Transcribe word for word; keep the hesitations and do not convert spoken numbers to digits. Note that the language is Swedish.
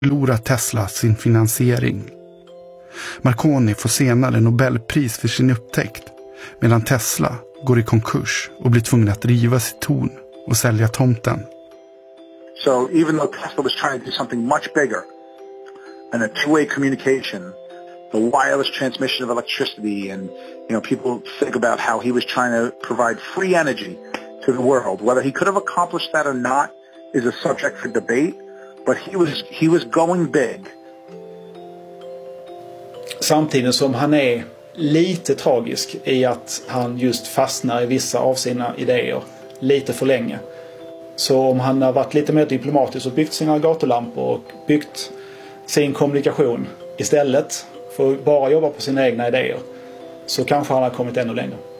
förlorar Tesla sin finansiering. Marconi får senare Nobelpris för sin upptäckt, medan Tesla går i konkurs och blir tvungen att riva sitt torn och sälja tomten. So even though Tesla was trying to do something much bigger and a two-way communication, the wireless transmission of electricity, and you know, people think about how he was trying to provide free energy to the world. Whether he could have accomplished that or not is a subject for debate, but he was he was going big. Samtidigt som han är lite tragisk i att han just fastnar i vissa av sina idéer lite för länge. Så om han har varit lite mer diplomatisk och byggt sina gatulampor och byggt sin kommunikation istället för att bara jobba på sina egna idéer, så kanske han har kommit ännu längre.